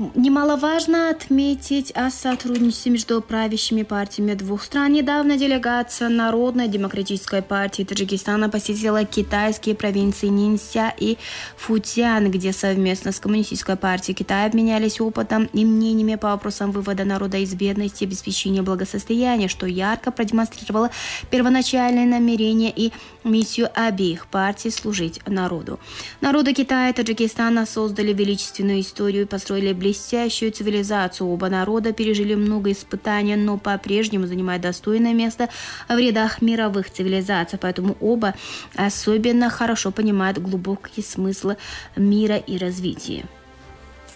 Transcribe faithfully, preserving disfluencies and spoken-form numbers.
Немаловажно отметить о сотрудничестве между правящими партиями двух стран. Недавно делегация Народной демократической партии Таджикистана посетила китайские провинции Нинся и Фуцзян, где совместно с Коммунистической партией Китая обменялись опытом и мнениями по вопросам вывода народа из бедности и обеспечения благосостояния, что ярко продемонстрировало первоначальное намерение и миссию обеих партий служить народу. Народы Китая и Таджикистана создали величественную историю и построили блестящую цивилизацию. Оба народа пережили много испытаний, но по-прежнему занимают достойное место в рядах мировых цивилизаций. Поэтому оба особенно хорошо понимают глубокие смыслы мира и развития.